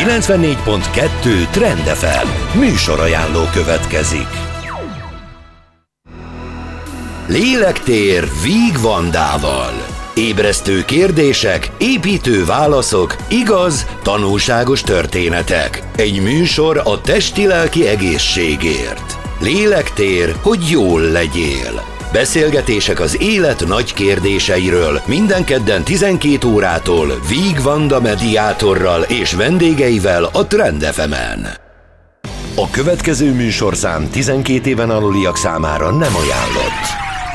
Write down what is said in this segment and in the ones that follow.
94.2 Trend FM műsorajánló következik. Lélektér Víg Vandával. Ébresztő kérdések, építő válaszok, igaz, tanulságos történetek. Egy műsor a testi-lelki egészségért. Lélektér, hogy jól legyél. Beszélgetések az élet nagy kérdéseiről minden kedden 12 órától Víg Vanda mediátorral és vendégeivel a Trend FM-en. A következő műsorszám 12 éven aluliak számára nem ajánlott.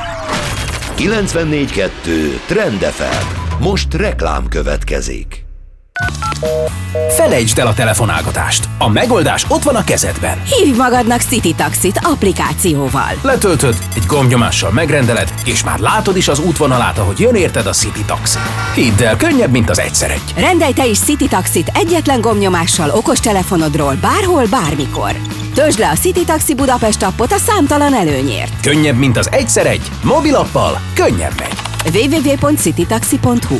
94.2 Trend FM. Most reklám következik. Felejtsd el a telefonálgatást. A megoldás ott van a kezedben. Hívj magadnak City Taxit applikációval. Letöltöd, egy gombnyomással megrendeled, és már látod is az útvonalát, ahogy jön érted a City Taxi. Hidd el, könnyebb, mint az egyszer-egy. Rendelj te is City Taxit egyetlen gombnyomással okostelefonodról bárhol, bármikor. Töltsd le a City Taxi Budapest appot a számtalan előnyért. Könnyebb, mint az egyszer-egy. Mobilappal könnyebb megy. www.citytaxi.hu.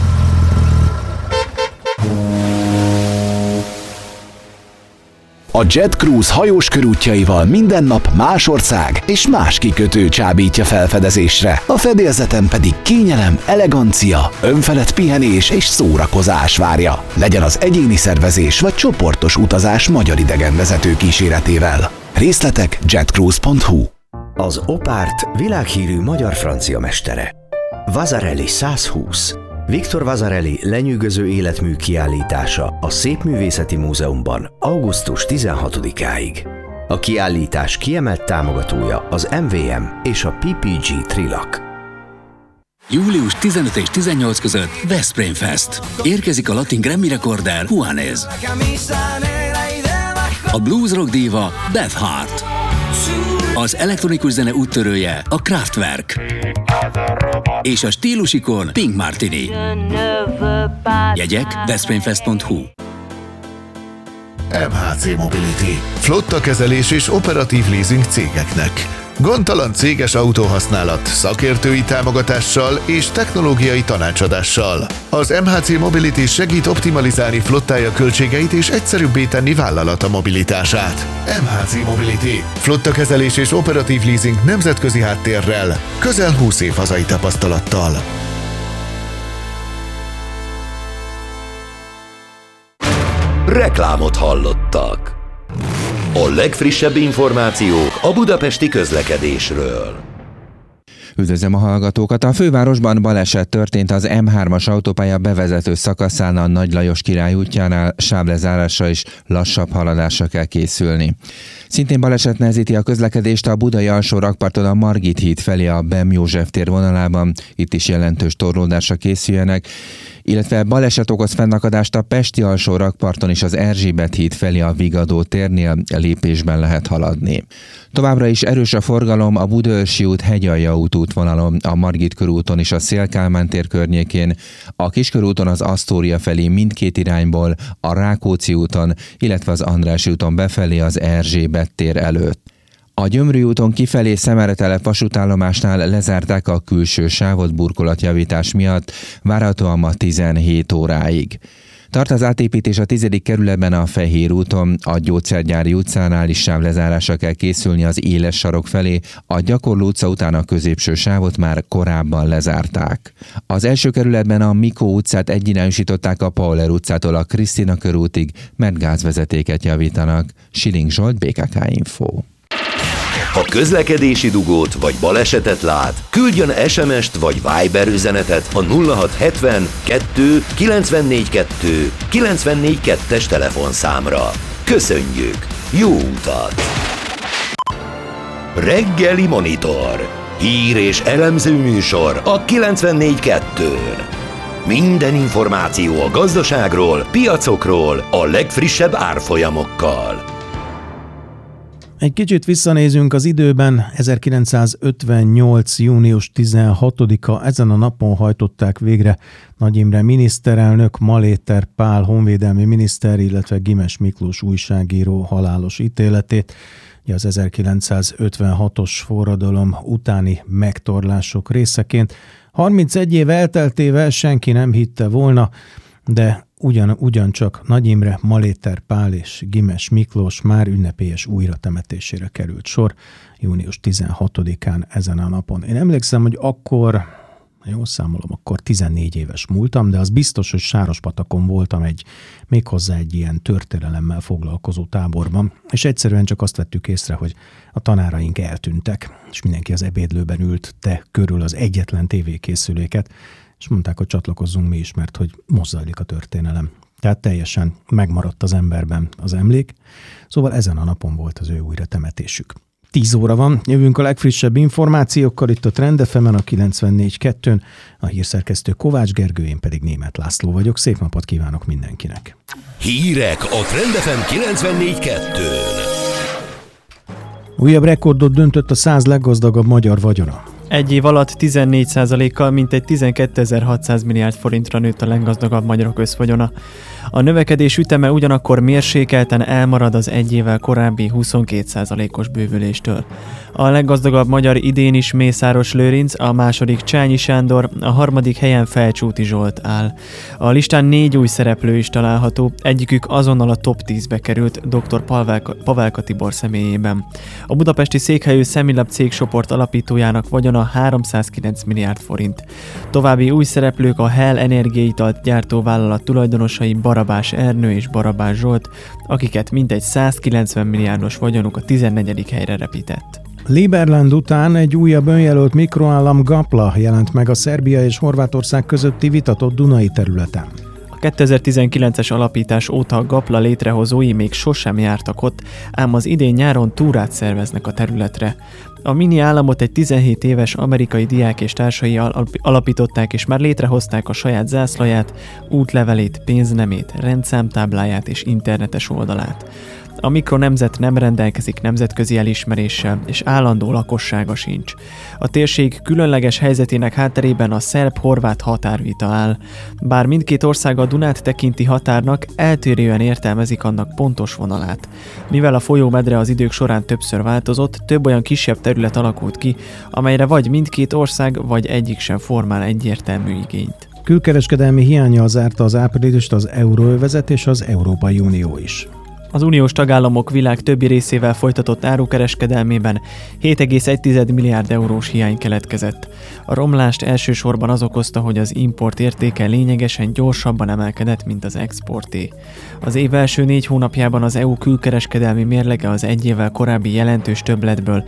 A Jet Cruise hajós körútjaival minden nap más ország és más kikötő csábítja felfedezésre. A fedélzeten pedig kényelem, elegancia, önfelett pihenés és szórakozás várja. Legyen az egyéni szervezés vagy csoportos utazás magyar idegenvezető kíséretével. Részletek jetcruise.hu. Az Opárt világhírű magyar-francia mestere. Vasarely 120. Viktor Vasarely lenyűgöző életmű kiállítása a Szépművészeti Múzeumban augusztus 16-áig. A kiállítás kiemelt támogatója az MVM és a PPG Trilac. Július 15 és 18 között Veszprém Fest. Érkezik a latin Grammy rekorder Juanes. A blues rock díva Beth Hart. Az elektronikus zene úttörője a Kraftwerk. És a stílusikon Pink Martini. Jegyek veszprémfest.hu. MHC Mobility. Flotta kezelés és operatív leasing cégeknek. Gondtalan céges autóhasználat, szakértői támogatással és technológiai tanácsadással. Az MHC Mobility segít optimalizálni flottája költségeit és egyszerűbbé tenni vállalata mobilitását. MHC Mobility. Flottakezelés és operatív leasing nemzetközi háttérrel, közel 20 év hazai tapasztalattal. Reklámot hallottak. A legfrissebb információk a budapesti közlekedésről. Üdvözlöm a hallgatókat! A fővárosban baleset történt az M3-as autópálya bevezető szakaszán a Nagy Lajos Király útjánál, sávlezárásra és lassabb haladásra kell készülni. Szintén baleset nehezíti a közlekedést a budai alsó rakparton a Margit híd felé a Bem József tér vonalában, itt is jelentős torlódásra készüljenek, illetve baleset okoz fennakadást a pesti alsó rakparton és az Erzsébet híd felé a Vigadó térnél, lépésben lehet haladni. Továbbra is erős a forgalom a Budaörsi út Hegyalja út útvonalon, a Margit körúton és a Széll-Kálmán tér környékén, a Kiskörúton az Asztória felé mindkét irányból, a Rákóczi úton, illetve az Andrássy úton befelé az Erzsébet tér előtt. A Gyömrű úton kifelé Szemeretelep vasútállomásnál lezárták a külső sávot burkolatjavítás miatt, várhatóan ma 17 óráig. Tart az átépítés a 10. kerületben a Fehér úton, a Gyógyszergyári utcánál is sávlezárásra kell készülni az Éles sarok felé, a Gyakorló utca után a középső sávot már korábban lezárták. Az első kerületben a Mikó utcát egyirányosították a Pauler utcától a Krisztina körútig, mert gázvezetéket javítanak. Siling Zsolt, BKK Info. Ha közlekedési dugót vagy balesetet lát, küldjön SMS-t vagy Viber üzenetet a 0670 2 94 2 94 2-es telefonszámra. Köszönjük! Jó utat! Reggeli Monitor. Hír és elemző műsor a 94.2-n. Minden információ a gazdaságról, piacokról, a legfrissebb árfolyamokkal. Egy kicsit visszanézünk az időben, 1958. június 16-a, ezen a napon hajtották végre Nagy Imre miniszterelnök, Maléter Pál honvédelmi miniszter, illetve Gimes Miklós újságíró halálos ítéletét. Az 1956-os forradalom utáni megtorlások részeként. 31 év elteltével senki nem hitte volna, de ugyancsak Nagy Imre, Maléter Pál és Gimes Miklós már ünnepélyes újratemetésére került sor június 16-án ezen a napon. Én emlékszem, hogy akkor 14 éves múltam, de az biztos, hogy Sárospatakon voltam méghozzá egy ilyen történelemmel foglalkozó táborban, és egyszerűen csak azt vettük észre, hogy a tanáraink eltűntek, és mindenki az ebédlőben ült körül az egyetlen tévékészüléket, és mondták, hogy csatlakozzunk mi is, mert hogy most zajlik a történelem. Tehát teljesen megmaradt az emberben az emlék. Szóval ezen a napon volt az ő újratemetésük. 10 óra van, jövünk a legfrissebb információkkal itt a Trend FM-en, a 94.2-n, a hírszerkesztő Kovács Gergő, én pedig Németh László vagyok. Szép napot kívánok mindenkinek! Hírek a Trend FM 94.2-n. Újabb rekordot döntött a 100 leggazdagabb magyar vagyona. Egy év alatt 14%-kal mintegy 12.600 milliárd forintra nőtt a leggazdagabb magyarok összvagyona. A növekedés üteme ugyanakkor mérsékelten elmarad az egy évvel korábbi 22%-os bővüléstől. A leggazdagabb magyar idén is Mészáros Lőrinc, a második Csányi Sándor, a harmadik helyen Felcsúti Zsolt áll. A listán 4 új szereplő is található, egyikük azonnal a top 10-be került dr. Pavelka Tibor személyében. A budapesti székhelyű Semilab cégcsoport alapítójának vagyona 309 milliárd forint. További új szereplők a Hell energiaitalt gyártó vállalat tulajdonosai Barabás Ernő és Barabás Zsolt, akiket mintegy 190 milliárdos vagyonuk a 14. helyre repített. Liberland után egy újabb önjelölt mikroállam Gapla jelent meg a Szerbia és Horvátország közötti vitatott Dunai területen. A 2019-es alapítás óta a Gapla létrehozói még sosem jártak ott, ám az idén nyáron túrát szerveznek a területre. A mini államot egy 17 éves amerikai diák és társai alapították, és már létrehozták a saját zászlaját, útlevelét, pénznemét, rendszámtábláját és internetes oldalát. A mikronemzet nem rendelkezik nemzetközi elismeréssel, és állandó lakossága sincs. A térség különleges helyzetének hátterében a szerb-horvát határvita áll. Bár mindkét ország a Dunát tekinti határnak, eltérően értelmezik annak pontos vonalát. Mivel a folyómedre az idők során többször változott, több olyan kisebb terület alakult ki, amelyre vagy mindkét ország, vagy egyik sem formál egyértelmű igényt. Külkereskedelmi hiánnyal zárta az áprilist az euróövezet és az Európai Unió is. Az uniós tagállamok világ többi részével folytatott árukereskedelmében 7,1 milliárd eurós hiány keletkezett. A romlást elsősorban az okozta, hogy az import értéke lényegesen gyorsabban emelkedett, mint az exporté. Az év első 4 hónapjában az EU külkereskedelmi mérlege az egy évvel korábbi jelentős többletből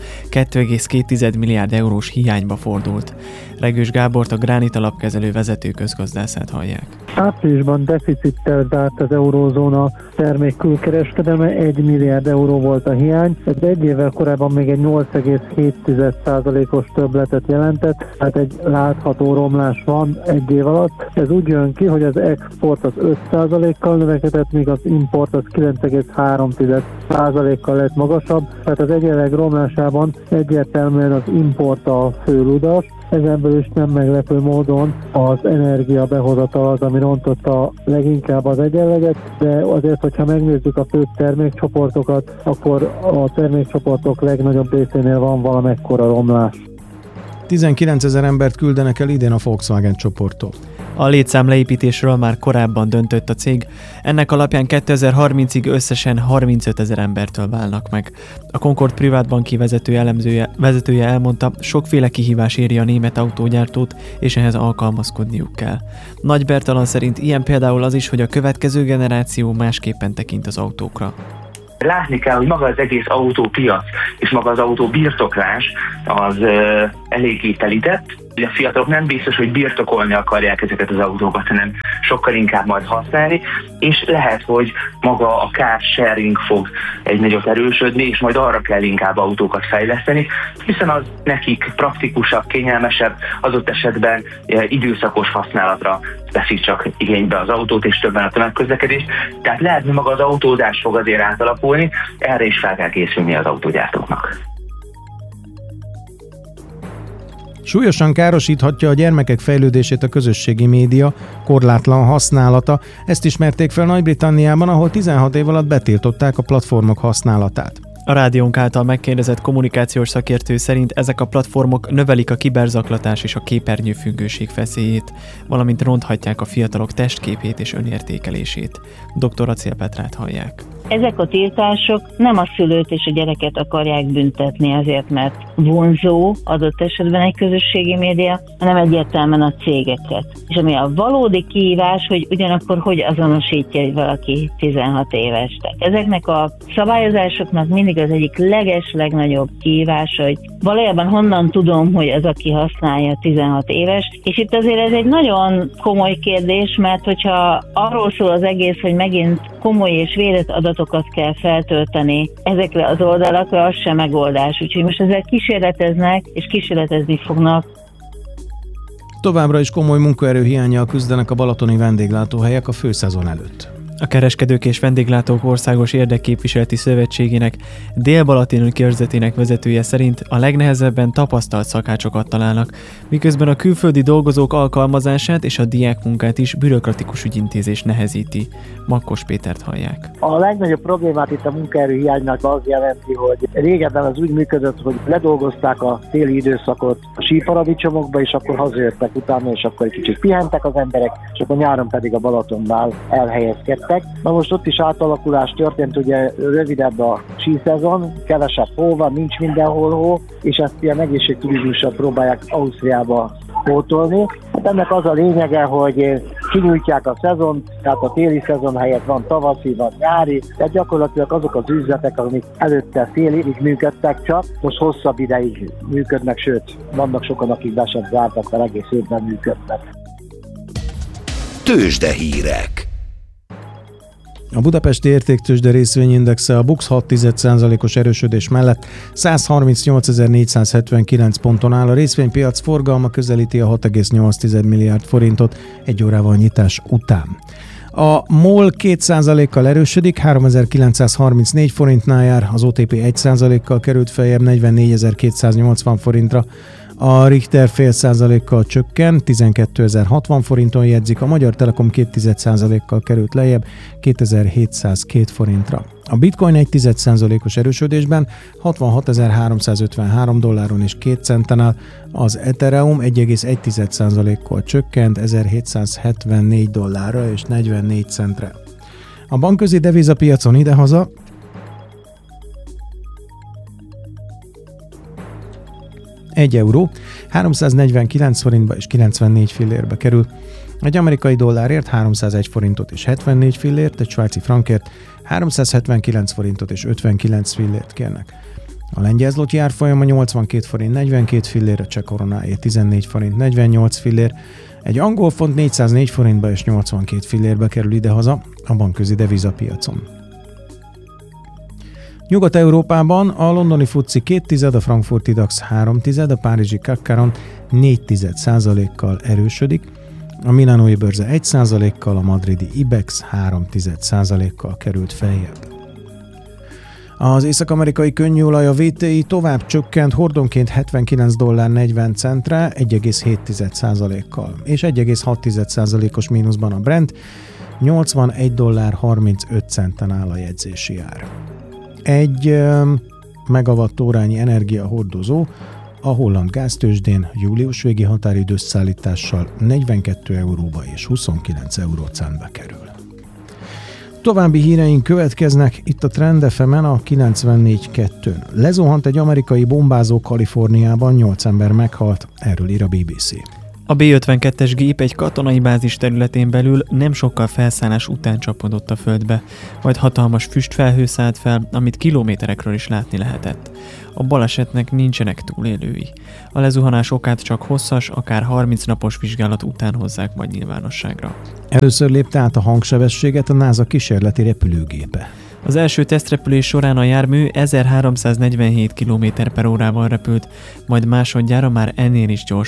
2,2 milliárd eurós hiányba fordult. Regős Gábort, a Gránit alapkezelő vezető közgazdászát hallják. Áprilisban deficittel zárt az eurózóna termék külkereskedelme, 1 milliárd euró volt a hiány. Ez egy évvel korábban még egy 8,7%-os többletet jelentett, tehát egy látható romlás van egy év alatt. Ez úgy jön ki, hogy az export az 5%-kal növekedett, míg az import az 9,3%-kal lett magasabb. Tehát az egyenleg romlásában egyértelműen az import a főludas. Ezenből is nem meglepő módon az energia behozatal az, ami rontotta leginkább az egyenleget, de azért, hogyha megnézzük a fő termékcsoportokat, akkor a termékcsoportok legnagyobb részénél van valamekkora romlás. 19 000 embert küldenek el idén a Volkswagen csoporttól. A létszám leépítésről már korábban döntött a cég, ennek alapján 2030-ig összesen 35 000 embertől válnak meg. A Concord Private Banki vezetője elmondta, sokféle kihívás éri a német autógyártót, és ehhez alkalmazkodniuk kell. Nagy Bertalan szerint ilyen például az is, hogy a következő generáció másképpen tekint az autókra. Látni kell, hogy maga az egész autópiac és maga az autóbirtoklás az eléggé telített. A fiatalok nem biztos, hogy birtokolni akarják ezeket az autókat, hanem sokkal inkább majd használni, és lehet, hogy maga a car sharing fog egy nagyot erősödni, és majd arra kell inkább autókat fejleszteni, hiszen az nekik praktikusabb, kényelmesebb, adott esetben időszakos használatra veszik csak igénybe az autót, és többen a tömegközlekedést. Tehát lehet, hogy maga az autózás fog azért átalakulni, erre is fel kell készülni az autógyártóknak. Súlyosan károsíthatja a gyermekek fejlődését a közösségi média korlátlan használata. Ezt ismerték fel Nagy-Britanniában, ahol 16 év alatt betiltották a platformok használatát. A rádiónk által megkérdezett kommunikációs szakértő szerint ezek a platformok növelik a kiberzaklatás és a képernyőfüggőség veszélyét, valamint ronthatják a fiatalok testképét és önértékelését. Dr. Acél Petrát hallják. Ezek a tiltások nem a szülőt és a gyereket akarják büntetni azért, mert vonzó adott esetben egy közösségi média, hanem egyértelműen a cégeket. És ami a valódi kihívás, hogy ugyanakkor hogy azonosítja, hogy valaki 16 éves. Tehát ezeknek a szabályozásoknak mindig az egyik legnagyobb kihívás, hogy valójában honnan tudom, hogy az, aki használja 16 éves. És itt azért ez egy nagyon komoly kérdés, mert hogyha arról szól az egész, hogy megint komoly és védett adatokat kell feltölteni ezekre az oldalakra, az sem megoldás. Úgyhogy most ezzel kísérleteznek, és kísérletezni fognak. Továbbra is komoly munkaerőhiánnyal küzdenek a balatoni vendéglátóhelyek a főszezon előtt. A Kereskedők és Vendéglátók Országos Érdekképviseleti Szövetségének Dél-Balaton körzetének vezetője szerint a legnehezebben tapasztalt szakácsokat találnak, miközben a külföldi dolgozók alkalmazását és a diákmunkát is bürokratikus ügyintézés nehezíti. Makkos Pétert hallják. A legnagyobb problémát itt a munkaerőhiánynak az jelenti, hogy régebben az úgy működött, hogy ledolgozták a téli időszakot a síparadicsomokba, és akkor hazajöttek utána, és akkor egy kicsit pihentek az emberek, és akkor nyáron pedig a Balatonnál elhelyezkedtek. Na most ott is átalakulás történt, ugye rövidebb a síszezon, kevesebb hó van, nincs mindenhol hó, és ezt ilyen egészségturizmussal próbálják Ausztriába pótolni. Ennek az a lényege, hogy kinyújtják a szezon, tehát a téli szezon helyett van tavaszi, van nyári, tehát gyakorlatilag azok az üzletek, amik előtte fél évig működtek csak, most hosszabb ideig működnek, sőt, vannak sokan, akik be sem zártak, mert egész évben működnek. Tőzsdehírek. A budapesti értéktőzsde részvényindexe a BUX 0,6%-os erősödés mellett 138.479 ponton áll. A részvénypiac forgalma közelíti a 6,8 milliárd forintot egy órával nyitás után. A MOL 2%-kal erősödik, 3.934 forintnál jár, az OTP 1%-kal került feljebb 44.280 forintra, a Richter fél százalékkal csökken, 12.060 forinton jegyzik, a Magyar Telekom 2%-kal került lejjebb, 2.702 forintra. A Bitcoin 1%-os erősödésben 66.353 dolláron és 2 centen áll, az Ethereum 1,1%-kal csökkent, 1.774 dollárra és 44 centre. A bankközi devizapiacon idehaza egy euró 349 forintba és 94 fillérbe kerül. Egy amerikai dollárért 301 forintot és 74 fillért, egy svájci frankért 379 forintot és 59 fillért kérnek. A lengyel zloty árfolyama 82 forint 42 fillér, a cseh koronáért 14 forint 48 fillér, egy angol font 404 forintba és 82 fillérbe kerül idehaza a bankközi devizapiacon. Nyugat-Európában a londoni FTSE 2%, a frankfurti DAX 3%, a párizsi CAC 4%-kal erősödik, a milánói bőrze 1%-kal, a madridi IBEX 3%-kal került feljebb. Az észak-amerikai könnyűolaj, a WTI tovább csökkent hordonként $79.40-re 1,7%-kal, és 1,6%-os mínuszban a Brent, $81.35 áll a jegyzési ár. Egy megawattórányi energiahordozó a holland gáztőzsdén július végi határidős szállítással 42 euróba és 29 eurócentbe kerül. További híreink következnek itt a Trend FM-en a 94.2-n. Lezuhant egy amerikai bombázó Kaliforniában, 8 ember meghalt, erről ír a BBC. A B-52-es gép egy katonai bázis területén belül nem sokkal felszállás után csapodott a földbe, majd hatalmas füstfelhő szállt fel, amit kilométerekről is látni lehetett. A balesetnek nincsenek túlélői. A lezuhanás okát csak hosszas, akár 30 napos vizsgálat után hozzák majd nyilvánosságra. Először lépte át a hangsebességet a NASA kísérleti repülőgépe. Az első tesztrepülés során a jármű 1347 km/órával repült, majd másodjára már ennél is gyorsabb.